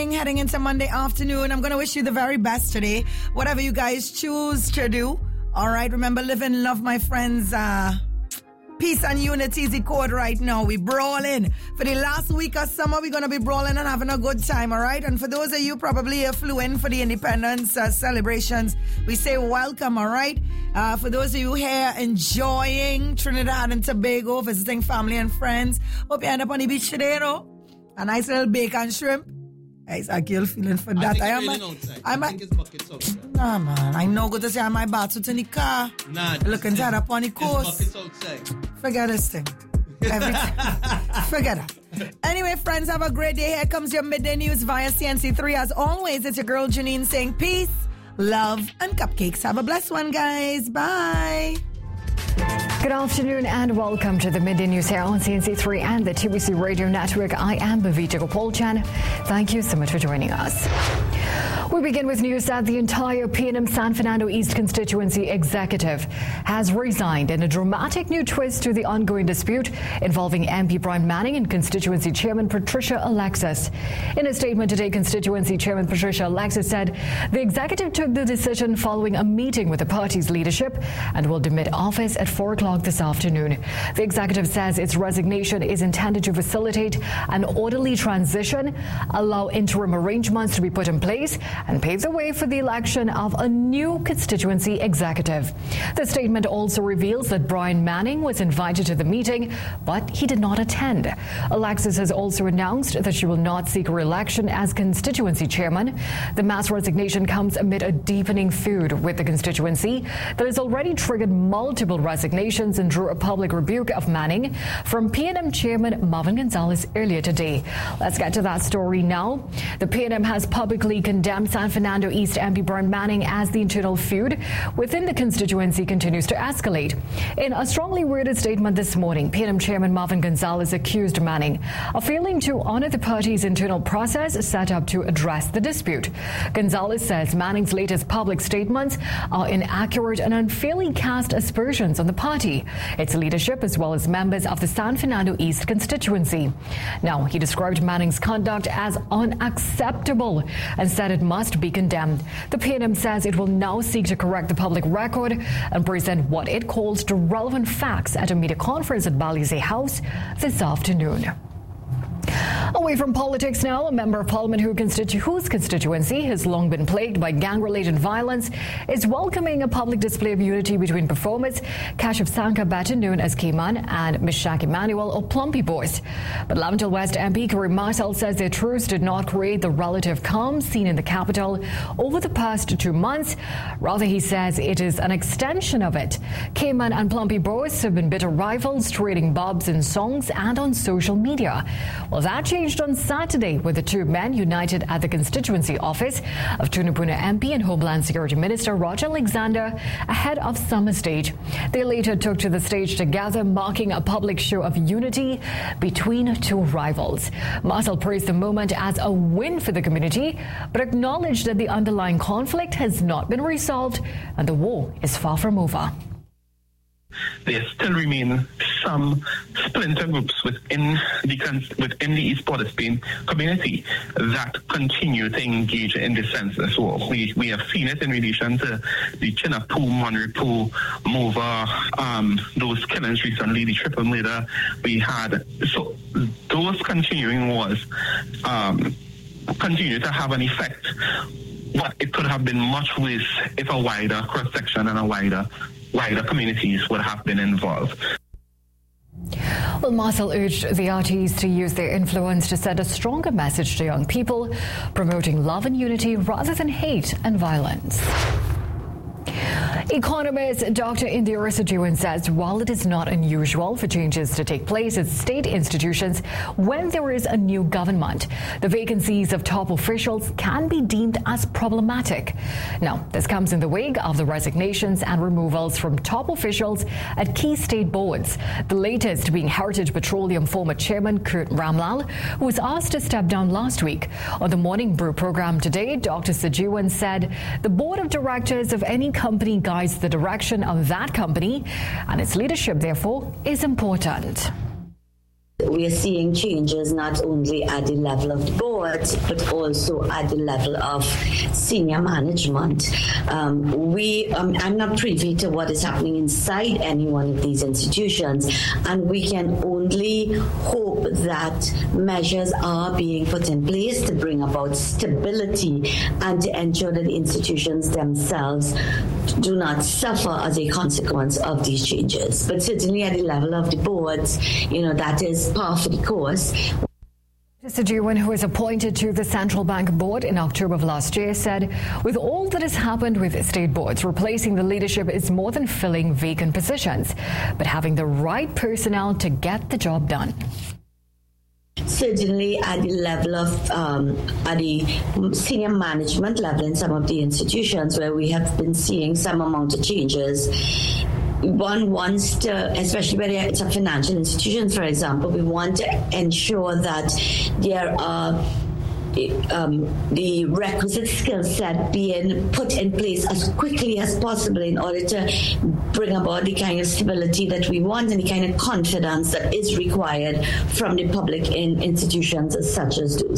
Heading into Monday afternoon, I'm going to wish you the very best today. Whatever you guys choose to do. All right, remember, live and love, my friends. Peace and unity is the code right now. We brawling. For the last week of summer, we're going to be brawling and having a good time, all right? And for those of you probably flew in for the independence celebrations, we say welcome, all right? For those of you here enjoying Trinidad and Tobago, visiting family and friends, hope you end up on the beach today, though. A nice little bacon shrimp. It's a girl feeling for that. I think it's buckets outside. Nah, man. I know good to say my bathsuit in the car. Nah. Looking sad up on the coast. It's buckets outside. Forget this thing. Everything. Forget it. Anyway, friends, have a great day. Here comes your midday news via CNC3. As always, it's your girl Janine saying peace, love, and cupcakes. Have a blessed one, guys. Bye. Good afternoon and welcome to the Midday News here on CNC3 and the TBC Radio Network. I am Bhavita Gopalchan. Thank you so much for joining us. We begin with news that the entire PNM San Fernando East constituency executive has resigned in a dramatic new twist to the ongoing dispute involving MP Brian Manning and constituency chairman Patricia Alexis. In a statement today, constituency chairman Patricia Alexis said the executive took the decision following a meeting with the party's leadership and will demit office at 4 o'clock this afternoon. The executive says its resignation is intended to facilitate an orderly transition, allow interim arrangements to be put in place, and pave the way for the election of a new constituency executive. The statement also reveals that Brian Manning was invited to the meeting, but he did not attend. Alexis has also announced that she will not seek re-election as constituency chairman. The mass resignation comes amid a deepening feud with the constituency that has already triggered multiple resignations and drew a public rebuke of Manning from PNM chairman Marvin Gonzalez earlier today. Let's get to that story now. The PNM has publicly condemned San Fernando East MP Brian Manning as the internal feud within the constituency continues to escalate. In a strongly worded statement this morning, PNM chairman Marvin Gonzalez accused Manning of failing to honor the party's internal process set up to address the dispute. Gonzalez says Manning's latest public statements are inaccurate and unfairly cast aspersions on the party, its leadership, as well as members of the San Fernando East constituency. Now, he described Manning's conduct as unacceptable and said it must be condemned. The PNM says it will now seek to correct the public record and present what it calls the relevant facts at a media conference at Balize House this afternoon. Away from politics now, a member of parliament whose constituency has long been plagued by gang-related violence is welcoming a public display of unity between performers Kashif Sanka, better known as K-Man, and Mishak Emmanuel or Plumpy Boys. But Laventille West MP Karim Martel says their truce did not create the relative calm seen in the capital over the past 2 months. Rather, he says it is an extension of it. K-Man and Plumpy Boys have been bitter rivals, trading bobs in songs and on social media. Well, that changed on Saturday with the two men united at the constituency office of Tunapuna MP and Homeland Security Minister Roger Alexander ahead of Summer Stage. They later took to the stage together, marking a public show of unity between two rivals. Marcel praised the moment as a win for the community, but acknowledged that the underlying conflict has not been resolved and the war is far from over. There still remain some splinter groups within the East Port of Spain community that continue to engage in this sense as well. We have seen it in relation to the Chinapu, Monrepo, Mova, those killings recently, the triple murder we had. So those continuing wars continue to have an effect. But it could have been much worse if a wider cross-section and a wider communities would have been involved. Well, Marcel urged the RTs to use their influence to send a stronger message to young people, promoting love and unity rather than hate and violence. Economist Dr. Indira Sajiwan says while it is not unusual for changes to take place at state institutions when there is a new government, the vacancies of top officials can be deemed as problematic. Now, this comes in the wake of the resignations and removals from top officials at key state boards, the latest being Heritage Petroleum former chairman Kurt Ramlal, who was asked to step down last week. On the Morning Brew program today, Dr. Sajiwan said the board of directors of any company guides the direction of that company, and its leadership, therefore, is important. We are seeing changes not only at the level of the boards, but also at the level of senior management. I'm not privy to what is happening inside any one of these institutions, and we can only hope that measures are being put in place to bring about stability and to ensure that the institutions themselves do not suffer as a consequence of these changes. But certainly at the level of the boards, that is par for the course. Mr. Dewin, who was appointed to the Central Bank Board in October of last year, said, with all that has happened with state boards, replacing the leadership is more than filling vacant positions, but having the right personnel to get the job done. Certainly at the level of, at the senior management level in some of the institutions where we have been seeing some amount of changes, one wants to, especially where it's a financial institution, for example, we want to ensure that there are the requisite skill set being put in place as quickly as possible in order to bring about the kind of stability that we want and the kind of confidence that is required from the public in institutions such as those.